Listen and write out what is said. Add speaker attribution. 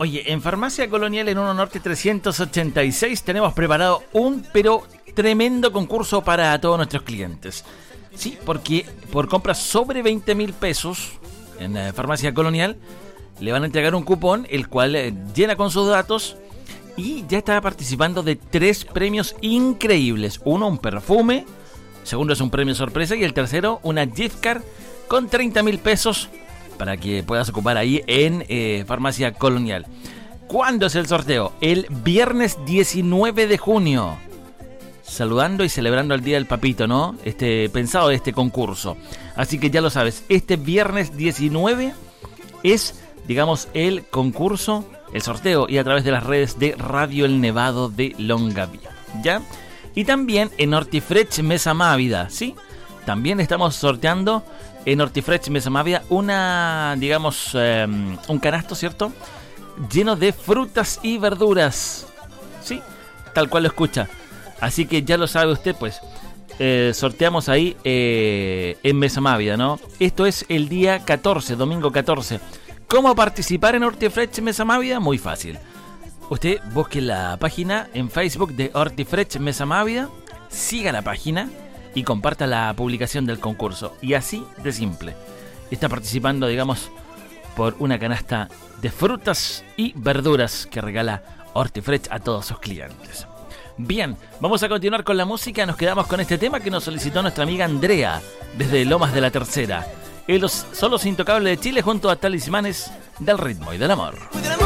Speaker 1: Oye, en Farmacia Colonial en 1 Norte 386 tenemos preparado un pero tremendo concurso para todos nuestros clientes. Sí, porque por compras sobre 20.000 pesos en Farmacia Colonial le van a entregar un cupón, el cual llena con sus datos y ya está participando de 3 premios increíbles. Uno, un perfume. Segundo es un premio sorpresa. Y el tercero, una gift card con 30.000 pesos para que puedas ocupar ahí en Farmacia Colonial. ¿Cuándo es el sorteo? El viernes 19 de junio. Saludando y celebrando el Día del Papito, ¿no? Pensado de este concurso. Así que ya lo sabes, este viernes 19 es, digamos, el concurso, el sorteo, y a través de las redes de Radio El Nevado de Longaví, ¿ya? Y también en Hortifresh Mesa Mávida, ¿sí? También estamos sorteando en Hortifresh Mesa Mávida una, digamos, un canasto, ¿cierto? Lleno de frutas y verduras, ¿sí? Tal cual lo escucha. Así que ya lo sabe usted, pues, sorteamos ahí en Mesa Mávida, ¿no? Esto es el día 14, domingo 14. ¿Cómo participar en Hortifresh Mesa Mávida? Muy fácil. Usted busque la página en Facebook de Hortifresh Mesa Mávida, siga la página y comparta la publicación del concurso. Y así de simple. Está participando, digamos, por una canasta de frutas y verduras que regala Hortifresh a todos sus clientes. Bien, vamos a continuar con la música. Nos quedamos con este tema que nos solicitó nuestra amiga Andrea desde Lomas de la Tercera. Son los Intocables de Chile junto a Talismanes del Ritmo y del Amor.